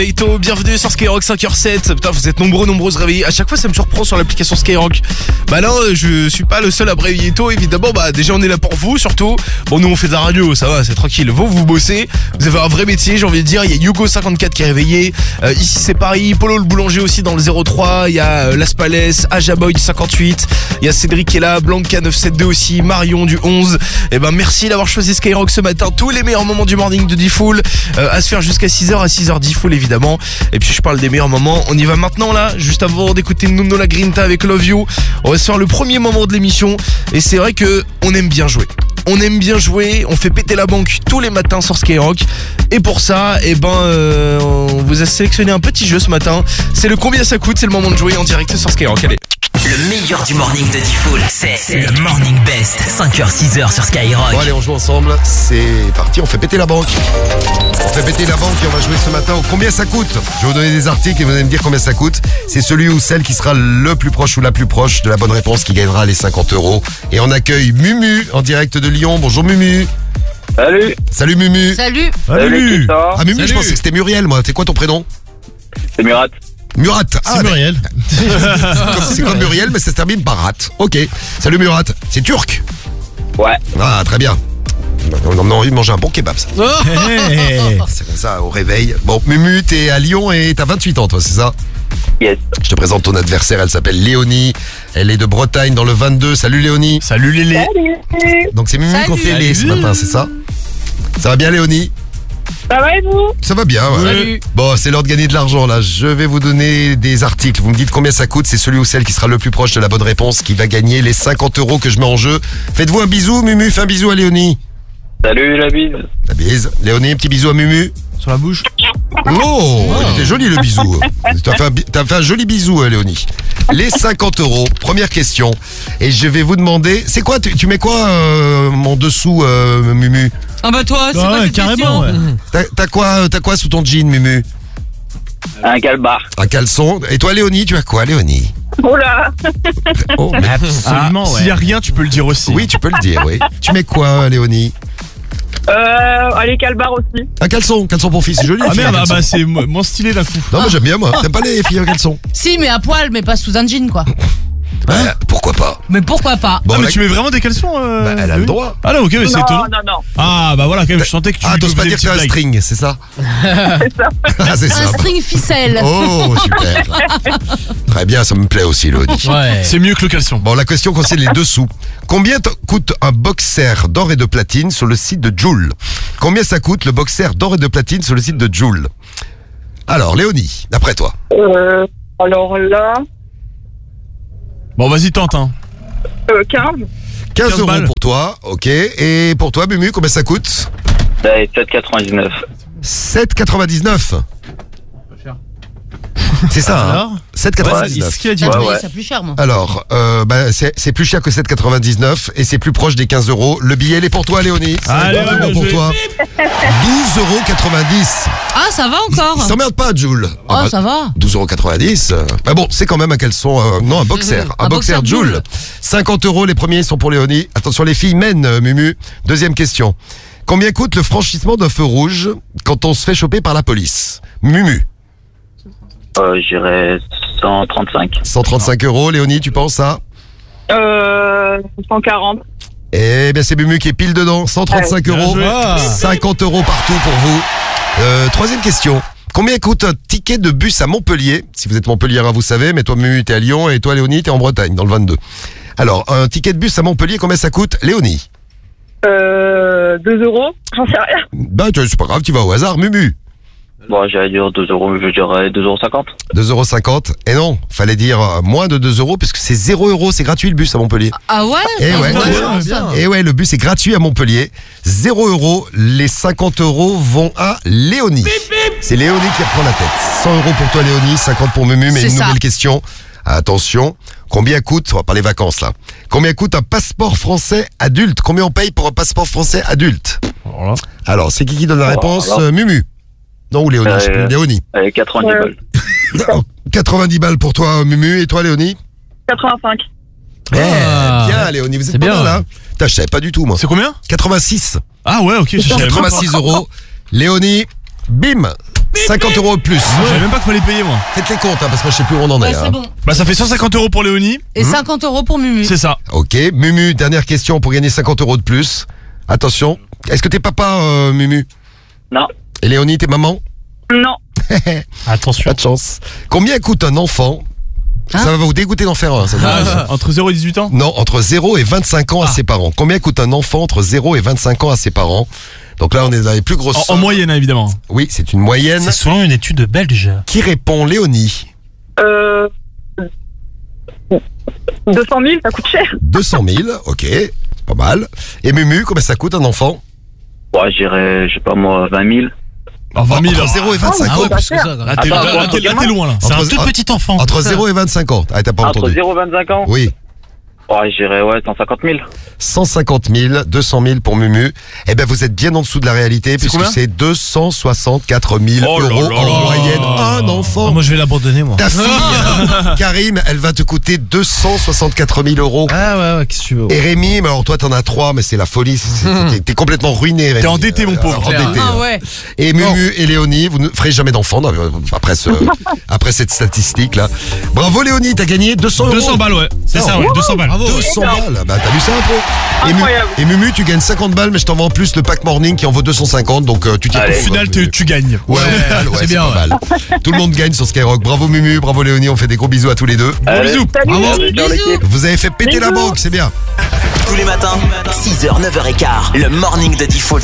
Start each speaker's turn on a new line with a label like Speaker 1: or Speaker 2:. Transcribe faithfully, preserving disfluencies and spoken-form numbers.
Speaker 1: Eito, bienvenue sur Skyrock cinq heures sept. Putain, vous êtes nombreux, nombreuses réveillés. À chaque fois, ça me surprend sur l'application Skyrock. Bah non, je suis pas le seul à réveiller tôt, évidemment. Bah déjà, on est là pour vous, surtout. Bon, nous, on fait de la radio, ça va, c'est tranquille. Vous, vous bossez. Vous avez un vrai métier, j'ai envie de dire. Il y a Hugo cinquante-quatre qui est réveillé. Euh, ici, c'est Paris. Polo le boulanger aussi dans le zéro trois. Il y a euh, Las Palais, Ajaboy du cinquante-huit. Il y a Cédric qui est là, Blanca neuf sept deux aussi, Marion du onze. Et ben, merci d'avoir choisi Skyrock ce matin. Tous les meilleurs moments du morning de D-Fool. Euh, à se faire jusqu'à six heures, à six heures D-Fool, évidemment. Et puis, je parle des meilleurs moments. On y va maintenant là, juste avant d'écouter Nuno La Grinta avec Love You. On va se faire le premier moment de l'émission. Et c'est vrai que on aime bien jouer. On aime bien jouer, on fait péter la banque tous les matins sur Skyrock. Et pour ça, eh ben, euh, on vous a sélectionné un petit jeu ce matin. C'est le combien ça coûte, c'est le moment de jouer en direct sur Skyrock. Allez.
Speaker 2: Le meilleur du morning de D-Fool, c'est le Morning Best, cinq heures six heures sur Skyrock.
Speaker 3: Bon allez, on joue ensemble, c'est parti, on fait péter la banque. On fait péter la banque et on va jouer ce matin au combien ça coûte. Je vais vous donner des articles et vous allez me dire combien ça coûte. C'est celui ou celle qui sera le plus proche ou la plus proche de la bonne réponse qui gagnera les cinquante euros. Et on accueille Mumu en direct de Lyon. Bonjour Mumu.
Speaker 4: Salut.
Speaker 3: Salut Mumu.
Speaker 5: Salut.
Speaker 4: Salut.
Speaker 3: Ah Mumu,
Speaker 1: Salut.
Speaker 3: je pensais que c'était Muriel moi. C'est quoi ton prénom?
Speaker 4: C'est Murat.
Speaker 3: Murat. Ah,
Speaker 1: C'est Muriel.
Speaker 3: c'est comme, c'est comme Muriel mais ça se termine par rat. Ok. Salut Murat. C'est turc.
Speaker 4: Ouais.
Speaker 3: Ah très bien. On a envie de manger un bon kebab ça. C'est comme ça au réveil. Bon Mumu, t'es à Lyon et t'as vingt-huit ans toi, c'est ça?
Speaker 4: Yes.
Speaker 3: Je te présente ton adversaire, elle s'appelle Léonie. Elle est de Bretagne dans le vingt-deux. Salut Léonie.
Speaker 1: Salut Lélé.
Speaker 3: Donc c'est Mumu
Speaker 5: Salut.
Speaker 3: qu'on fait les ce
Speaker 1: Salut.
Speaker 3: matin, c'est ça? Ça va bien Léonie?
Speaker 4: Ça va et vous?
Speaker 3: Ça va bien, ouais.
Speaker 1: Salut.
Speaker 3: Bon, c'est l'heure de gagner de l'argent là. Je vais vous donner des articles. Vous me dites combien ça coûte. C'est celui ou celle qui sera le plus proche de la bonne réponse qui va gagner les cinquante euros que je mets en jeu. Faites-vous un bisou, Mumu. Fais un bisou à Léonie.
Speaker 4: Salut la bise.
Speaker 3: La bise. Léonie, un petit bisou à Mumu.
Speaker 1: Sur la bouche.
Speaker 3: Oh, il était joli le bisou. T'as fait, un bi- t'as fait un joli bisou, euh, Léonie. Les cinquante euros, première question. Et je vais vous demander, c'est quoi, tu, tu mets quoi euh, en dessous, euh, Mumu?
Speaker 5: Ah bah toi, c'est quoi cette question?
Speaker 3: T'as, t'as quoi, t'as quoi sous ton jean, Mumu?
Speaker 4: Un calbar.
Speaker 3: Un caleçon. Et toi, Léonie, tu as quoi, Léonie?
Speaker 4: Oula.
Speaker 3: Oh, mais-
Speaker 1: Absolument, ouais. S'il y a rien, tu peux le dire aussi.
Speaker 3: oui, tu peux le dire, oui. Tu mets quoi, Léonie?
Speaker 4: Euh, allez, calbar aussi.
Speaker 3: Un caleçon, caleçon pour fille, c'est joli.
Speaker 1: Ah
Speaker 3: les filles,
Speaker 1: merde,
Speaker 3: un
Speaker 1: ah
Speaker 3: caleçon.
Speaker 1: bah c'est mo- moins stylé d'un coup.
Speaker 3: Non, moi j'aime bien, moi. T'aimes pas les filles en caleçon?
Speaker 5: Si, mais à poil, mais pas sous un jean, quoi.
Speaker 3: Bah, pourquoi pas?
Speaker 5: Mais pourquoi pas?
Speaker 3: Bon,
Speaker 1: ah mais
Speaker 3: la-
Speaker 1: tu mets vraiment des caleçons euh,
Speaker 3: bah, elle a le
Speaker 1: oui.
Speaker 3: droit.
Speaker 1: Ah non, ok, mais c'est
Speaker 4: Non,
Speaker 1: étonnant.
Speaker 4: non, non.
Speaker 1: Ah bah voilà, quand même, je sentais que tu
Speaker 3: Ah, t'oses
Speaker 1: nous
Speaker 3: pas
Speaker 1: faisais
Speaker 3: dire que
Speaker 1: des
Speaker 3: t'as un
Speaker 1: petites blagues.
Speaker 3: string, c'est ça?
Speaker 4: C'est ça.
Speaker 3: Ah, c'est
Speaker 5: Un
Speaker 3: ça.
Speaker 5: string ficelle.
Speaker 3: Oh, super. Très bien, ça me plaît aussi, Léonie.
Speaker 5: Ouais.
Speaker 1: C'est mieux que le caleçon.
Speaker 3: Bon, la question concerne les dessous. Combien t- coûte un boxer d'or et de platine sur le site de Joule? Combien ça coûte le boxer d'or et de platine sur le site de Joule? Alors, Léonie, d'après toi.
Speaker 4: Euh, alors là,
Speaker 1: Bon, vas-y, tente, hein.
Speaker 4: euh, quinze.
Speaker 3: quinze
Speaker 1: quinze
Speaker 3: euros
Speaker 1: balles.
Speaker 3: pour toi, ok. Et pour toi, Mumu, combien ça coûte?
Speaker 4: C'est sept quatre-vingt-dix-neuf.
Speaker 3: sept quatre-vingt-dix-neuf. C'est ça, hein?
Speaker 1: Alors
Speaker 3: sept
Speaker 1: Ouais,
Speaker 3: quatre-vingt-dix-neuf.
Speaker 1: ce qu'il a dit.
Speaker 5: J'ai
Speaker 4: Ouais,
Speaker 5: trouvé
Speaker 4: ouais.
Speaker 5: ça plus cher, moi.
Speaker 3: Alors, euh, bah, c'est, c'est plus cher que sept quatre-vingt-dix-neuf et c'est plus proche des quinze euros. Le billet, il est pour toi, Léonie. C'est
Speaker 1: Allez,
Speaker 3: exactement
Speaker 1: ouais,
Speaker 3: pour
Speaker 1: je vais-
Speaker 3: toi. douze euros quatre-vingt-dix.
Speaker 5: Ah, ça va encore.
Speaker 3: Il s'emmerde pas, Joule.
Speaker 5: Oh,
Speaker 3: Ah bah,
Speaker 5: ça va.
Speaker 3: douze euros quatre-vingt-dix. euh, Bah bon, c'est quand même un caleçon, euh, non, un boxer. Un,
Speaker 5: Un
Speaker 3: boxer
Speaker 5: boxer
Speaker 3: Joule.
Speaker 5: Joule.
Speaker 3: cinquante euros, les premiers sont pour Léonie. Attention, les filles mènent, euh, Mumu. Deuxième question. Combien coûte le franchissement d'un feu rouge quand on se fait choper par la police? Mumu.
Speaker 4: Euh, j'irais cent trente-cinq.
Speaker 3: cent trente-cinq euros. Léonie, tu penses ça?
Speaker 4: Euh, cent quarante.
Speaker 3: Eh bien, c'est Mumu qui est pile dedans. cent trente-cinq
Speaker 1: Bien
Speaker 3: euros.
Speaker 1: joué. Ah.
Speaker 3: cinquante euros partout pour vous. Euh, troisième question. Combien coûte un ticket de bus à Montpellier? Si vous êtes Montpelliérain, vous savez, mais toi, Mumu, t'es à Lyon et toi, Léonie, t'es en Bretagne, dans le vingt-deux. Alors, un ticket de bus à Montpellier, combien ça coûte? Léonie?
Speaker 4: Euh, deux euros. J'en sais rien.
Speaker 3: Bah, tu- c'est pas grave, tu vas au hasard. Mumu?
Speaker 4: Bon, j'allais dire deux euros, je dirais deux euros cinquante.
Speaker 3: deux euros cinquante. Et non, fallait dire euh, moins de deux euros, puisque c'est zéro euros, c'est gratuit le bus à Montpellier.
Speaker 5: Ah ouais?
Speaker 3: Eh
Speaker 5: ça
Speaker 3: ouais.
Speaker 5: va,
Speaker 1: Ouais,
Speaker 5: ça.
Speaker 3: Et ouais, le bus est gratuit à Montpellier. zéro euros, les cinquante euros vont à Léonie. C'est Léonie qui reprend la tête. cent euros pour toi, Léonie, cinquante pour Mumu, mais
Speaker 5: C'est
Speaker 3: une
Speaker 5: ça.
Speaker 3: nouvelle question. Attention, combien coûte, on va parler vacances là, combien coûte un passeport français adulte? Combien on paye pour un passeport français adulte?
Speaker 1: Alors là.
Speaker 3: Alors, c'est qui qui donne la
Speaker 4: Oh,
Speaker 3: réponse?
Speaker 4: alors.
Speaker 3: Euh, Mumu. Non, ou Léonie,
Speaker 4: Euh,
Speaker 3: je sais plus. Léonie.
Speaker 4: Allez, quatre-vingt-dix balles.
Speaker 3: Alors, quatre-vingt-dix balles pour toi, Mumu, et toi, Léonie?
Speaker 4: quatre-vingt-cinq.
Speaker 3: Eh,
Speaker 1: Ah.
Speaker 3: bien, Léonie, vous êtes
Speaker 1: C'est
Speaker 3: pas
Speaker 1: bien.
Speaker 3: mal, hein? Putain, je savais pas du tout, moi.
Speaker 1: C'est combien?
Speaker 3: quatre-vingt-six.
Speaker 1: Ah ouais, ok, je savais même pas.
Speaker 3: quatre-vingt-six euros. Léonie, bim, cinquante euros de plus.
Speaker 1: Je savais même pas qu'il fallait payer moi.
Speaker 3: Faites les comptes, hein, parce que moi je sais plus où on en est.
Speaker 5: Ouais,
Speaker 3: hein.
Speaker 5: c'est bon.
Speaker 1: Bah ça fait cent cinquante euros pour Léonie.
Speaker 5: Et cinquante euros pour Mumu.
Speaker 1: C'est ça.
Speaker 3: Ok, Mumu, dernière question pour gagner cinquante euros de plus. Attention, est-ce que t'es papa, euh, Mumu?
Speaker 4: Non.
Speaker 3: Et Léonie, t'es maman?
Speaker 4: Non.
Speaker 6: Attention.
Speaker 3: Pas de chance. Combien coûte un enfant?
Speaker 5: Hein
Speaker 3: Ça va vous dégoûter d'en faire un. Ça
Speaker 1: Ah, entre zéro et dix-huit ans.
Speaker 3: Non, entre zéro et vingt-cinq ans à ses parents. Combien coûte un enfant entre zéro et vingt-cinq ans à ses parents? Donc là, on est dans les plus grosses
Speaker 1: En, en
Speaker 3: sommes.
Speaker 1: moyenne hein, évidemment.
Speaker 3: Oui, c'est une moyenne.
Speaker 6: C'est selon une étude belge.
Speaker 3: Qui répond, Léonie?
Speaker 4: Euh... deux cent mille, ça coûte cher.
Speaker 3: deux cent mille, ok, pas mal. Et Mumu, combien ça coûte un enfant?
Speaker 7: Ouais, j'irais, je sais pas moi, vingt mille.
Speaker 1: Oh, vingt mille.
Speaker 3: Entre zéro et vingt-cinq
Speaker 4: Ah
Speaker 3: ans.
Speaker 4: ouais,
Speaker 1: plus que ça. Là t'es
Speaker 7: Attends,
Speaker 1: là, là, t'es- là, t'es loin là.
Speaker 6: C'est un
Speaker 3: Entre-
Speaker 6: tout petit enfant.
Speaker 3: Entre zéro et vingt-cinq ans. Ah, t'as pas
Speaker 7: Entre
Speaker 3: entendu?
Speaker 7: zéro et vingt-cinq ans?
Speaker 3: Oui.
Speaker 7: Ouais, j'irais, ouais, cent cinquante mille.
Speaker 3: cent cinquante mille, deux cent mille pour Mumu. Eh ben, vous êtes bien en dessous de la réalité, puisque
Speaker 1: combien
Speaker 3: c'est deux cent soixante-quatre mille
Speaker 1: Oh là
Speaker 3: euros
Speaker 1: là
Speaker 3: en
Speaker 1: là.
Speaker 3: moyenne. Un enfant.
Speaker 6: Ah, moi, je vais l'abandonner, moi.
Speaker 3: Ta fille, Karim, elle va te coûter deux cent soixante-quatre mille euros.
Speaker 6: Ah ouais, ouais, qu'est-ce que tu veux?
Speaker 3: Et Rémi, mais alors toi t'en as trois, mais c'est la folie. c'est- c'est- T'es t'es complètement ruiné, Rémi.
Speaker 1: T'es endetté, mon pauvre.
Speaker 3: Endetté.
Speaker 5: Ah ouais.
Speaker 3: Et Mumu et Léonie, vous ne ferez jamais d'enfant non, euh, après, ce, après cette statistique là. Bravo Léonie, t'as gagné deux cents euros.
Speaker 1: deux cents balles ouais.
Speaker 6: C'est ça, ouais, deux cents balles.
Speaker 3: deux cents balles, bah t'as vu ça un peu. Et, Mu-
Speaker 4: Incroyable.
Speaker 3: et Mumu, tu gagnes cinquante balles, mais je t'envoie en plus le pack morning qui en vaut deux cent cinquante, donc euh, tu t'y
Speaker 7: Allez.
Speaker 1: Au
Speaker 3: retrouves,
Speaker 1: final
Speaker 3: hein,
Speaker 1: tu,
Speaker 3: Mumu.
Speaker 1: tu gagnes.
Speaker 3: Ouais, ouais, ouais, c'est bien, pas mal. Tout le monde gagne sur Skyrock. Bravo Mumu, bravo Léonie, on fait des gros bisous à tous les deux.
Speaker 1: Gros bisous.
Speaker 4: Salut.
Speaker 1: Bravo.
Speaker 7: Ciao,
Speaker 5: Bisous.
Speaker 7: l'équipe.
Speaker 3: Vous avez fait péter la
Speaker 4: Bisous.
Speaker 3: banque, c'est bien.
Speaker 2: Tous les matins, six heures, neuf heures quinze, le morning de Default